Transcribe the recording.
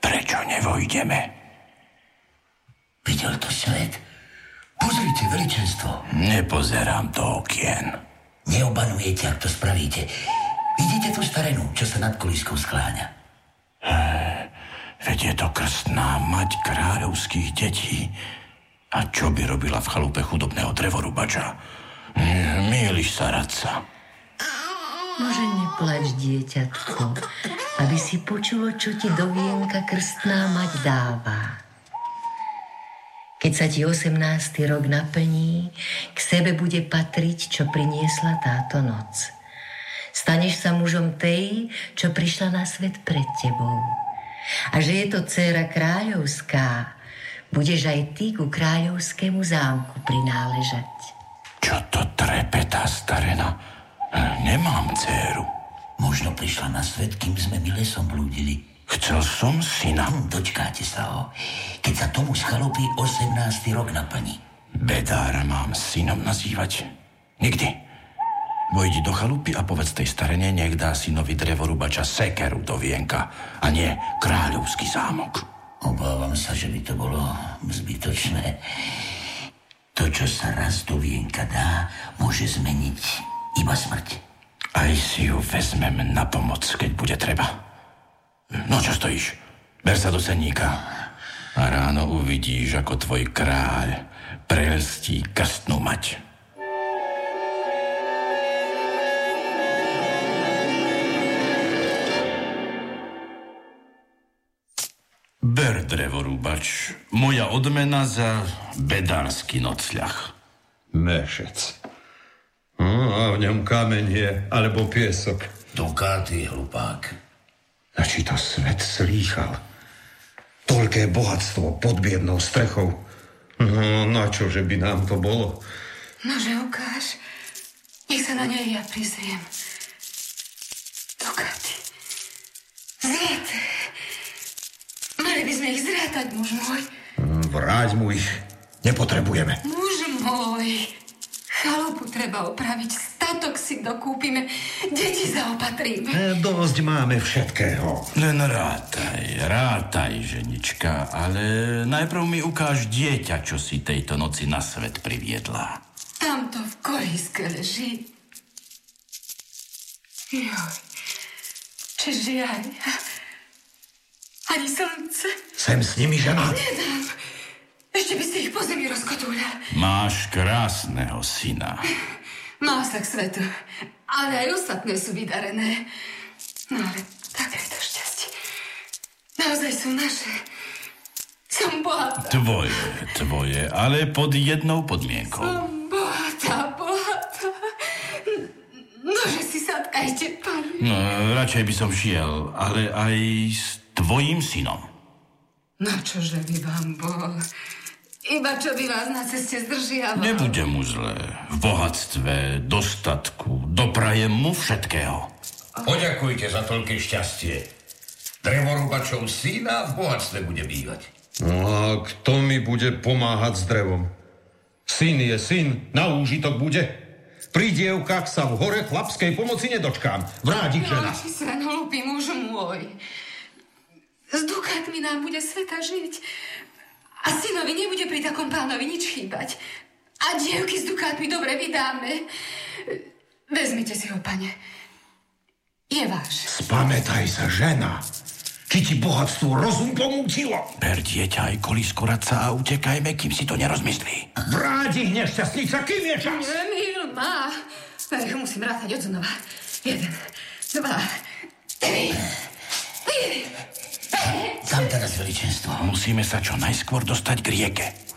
Prečo nevojdeme? Videl to svet? Pozrite, veličenstvo. Nepozerám do okien. Neobanujete, ak to spravíte. Vidíte tú starenu, čo sa nad kolískou skláňa? Veď je to krstná mať kráľovských detí. A čo by robila v chalupe chudobného drevorubača? Mýliš sa, radca. Nože neplač, dieťatko, aby si počulo, čo ti do vienka krstná mať dáva. Keď sa ti 18. rok naplní, k sebe bude patriť, čo priniesla táto noc. Staneš sa mužom tej, čo prišla na svet pred tebou. A že je to dcéra kráľovská, budeš aj ty ku kráľovskému zámku prináležať. Čo to trepetá, starena? Nemám dcéru. Možno prišla na svet, kým sme my lesom blúdili. Chcel som syna. Dočkáte sa ho, keď sa tomu z chalupy 18. rok naplní. Bedára mám synom nazývať? Nikdy. Vojdi do chalupy a povedz tej starene, nech dá synovi drevorubača sekeru do vienka a nie kráľovský zámok. Obávam sa, že by to bolo zbytočné. To, čo sa raz do vienka dá, môže zmeniť iba smrť. Aj si ju vezmem na pomoc, keď bude treba. No čo stojíš? Ber sa do senníka a ráno uvidíš, ako tvoj kráľ prelstí krstnú mať. Ber, drevorúbač, moja odmena za bedársky nocľah. Mešec. A v ňom kameň je, alebo piesok. Dukáty, hlupák. A či to svet slýchal? Toľké bohatstvo pod biednou strechou. No, na čo, že by nám to bolo? Nože ukáž. Nech sa na nej ja prizriem. Dukáty. Zlaté. Mali by sme ich zrátať, muž môj. Vráť mu ich. Nepotrebujeme. Muž môj. Chalupu treba opraviť, statok si dokúpime, deti zaopatríme. Dosť máme všetkého. Len rátaj, ženička, ale najprv mi ukáž dieťa, čo si tejto noci na svet priviedla. Tamto v kolíske leží. Joj, čiže ani slnce. Sem s nimi, žena. Nedám. Ešte by si ich po zemi rozkotúľal. Máš krásneho syna. Má sa k svetu, ale aj ostatné sú vydarené. No ale takéto šťastie. Naozaj sú naše. Som bohatá. Tvoje, ale pod jednou podmienkou. Som bohatá. Nože si sadkajte, pán. No, radšej by som šiel, ale aj s tvojím synom. Na čože by vám bol? Iba čo by vás na ceste zdržiaval. Nebude mu zle. V bohatstve, dostatku, doprajem mu všetkého. Poďakujte za toľké šťastie. Drevorúbačov syna v bohatstve bude bývať. No a kto mi bude pomáhať s drevom? Syn je syn, na úžitok bude. Pri dievkách sa v hore chlapskej pomoci nedočkám. Vráť ich, žena. Či sa hlupý muž môj. S dukátmi nám bude sveta žiť. A synovi nebude pri takom pánovi nič chýbať. A dievky s dukátmi dobre vydáme. Vezmite si ho, pane. Je váš. Spamätaj sa, žena. Či ti bohatstvo rozum pomútilo? Ber dieťa aj kolísku, radca, a utekajme, kým si to nerozmyslí. Vráť ich, nešťastnica, kým je čas? Emil má. Musím rátať od znova. 1, 2, 3, 4. Kam teraz, veličenstvo? Musíme sa čo najskôr dostať k rieke.